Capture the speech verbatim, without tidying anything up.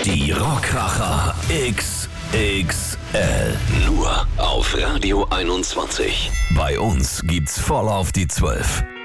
Die Rockracher X X L. Nur auf Radio einundzwanzig. Bei uns gibt's voll auf die zwölf.